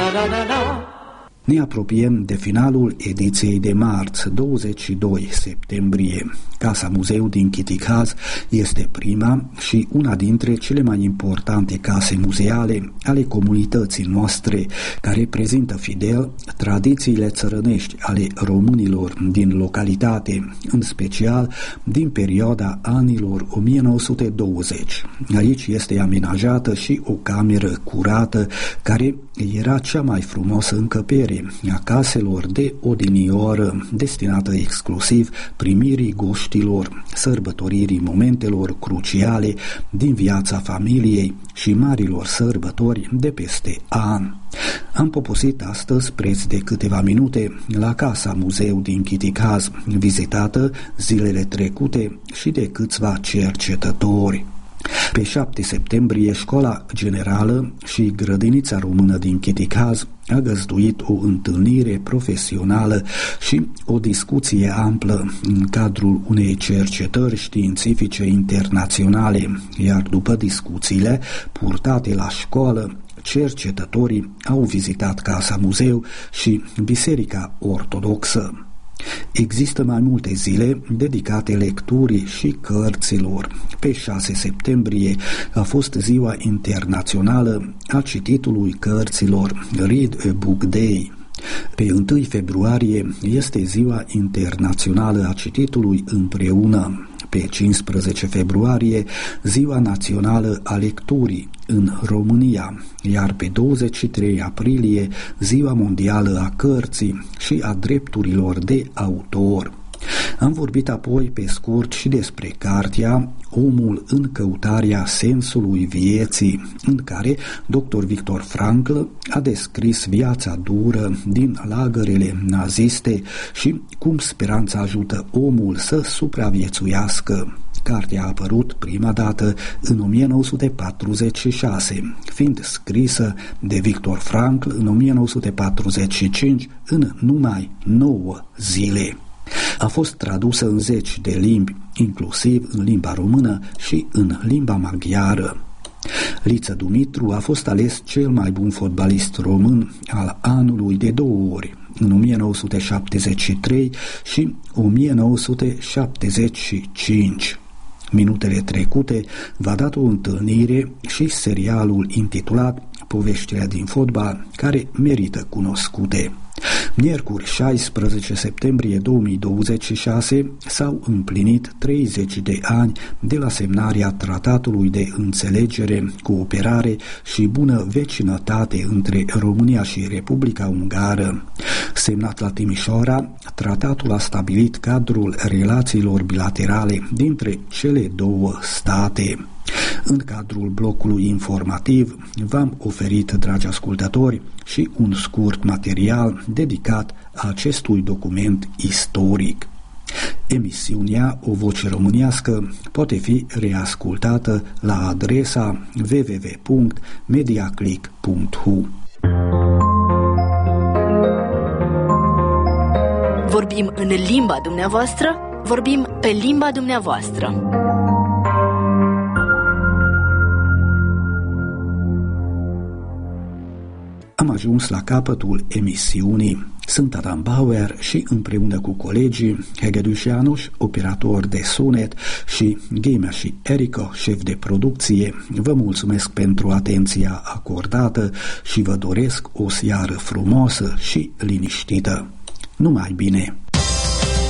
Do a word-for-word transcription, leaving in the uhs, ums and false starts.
Ne apropiem de finalul ediției de marți, douăzeci și doi septembrie. Casa Muzeu din Chitighaz este prima și una dintre cele mai importante case muzeale ale comunității noastre, care prezintă fidel tradițiile țărănești ale românilor din localitate, în special din perioada anilor o mie nouă sute douăzeci. Aici este amenajată și o cameră curată, care era cea mai frumoasă încăpere a caselor de odinioară, destinată exclusiv primirii goștilor, sărbătoririi momentelor cruciale din viața familiei și marilor sărbători de peste an. Am poposit astăzi preț de câteva minute la Casa Muzeu din Chitighaz, vizitată zilele trecute și de câțiva cercetători. Pe șapte septembrie, Școala Generală și Grădinița Română din Chitighaz a găzduit o întâlnire profesională și o discuție amplă în cadrul unei cercetări științifice internaționale, iar după discuțiile purtate la școală, cercetătorii au vizitat Casa Muzeu și Biserica Ortodoxă. Există mai multe zile dedicate lecturii și cărților. Pe șase septembrie a fost Ziua Internațională a Cititului Cărților, Read a Book Day. Pe întâi februarie este Ziua Internațională a Cititului Împreună. Pe cincisprezece februarie, Ziua Națională a Lecturii în România, iar pe douăzeci și trei aprilie, Ziua Mondială a Cărții și a Drepturilor de Autor. Am vorbit apoi pe scurt și despre cartea Omul în căutarea sensului vieții, în care doctor Viktor Frankl a descris viața dură din lagărele naziste și cum speranța ajută omul să supraviețuiască. Cartea a apărut prima dată în o mie nouă sute patruzeci și șase, fiind scrisă de Viktor Frankl în o mie nouă sute patruzeci și cinci în numai nouă zile. A fost tradusă în zeci de limbi, inclusiv în limba română și în limba maghiară. Liță Dumitru a fost ales cel mai bun fotbalist român al anului de două ori, în o mie nouă sute șaptezeci și trei și o mie nouă sute șaptezeci și cinci. Minutele trecute v-a dat o întâlnire și serialul intitulat Poveștile din fotbal, care merită cunoscute. Miercuri șaisprezece septembrie două mii douăzeci și șase s-au împlinit treizeci de ani de la semnarea Tratatului de Înțelegere, Cooperare și Bună Vecinătate între România și Republica Ungară. Semnat la Timișoara, tratatul a stabilit cadrul relațiilor bilaterale dintre cele două state. În cadrul blocului informativ v-am oferit, dragi ascultători, și un scurt material dedicat acestui document istoric. Emisiunea O Voce Românească poate fi reascultată la adresa w w w punct mediaclick punct h u. Vorbim în limba dumneavoastră, vorbim pe limba dumneavoastră. Am ajuns la capătul emisiunii. Sunt Adam Bauer și împreună cu colegii Hegedus János, operator de sunet, și Ghimea și Erica, șef de producție, vă mulțumesc pentru atenția acordată și vă doresc o seară frumoasă și liniștită. Numai bine!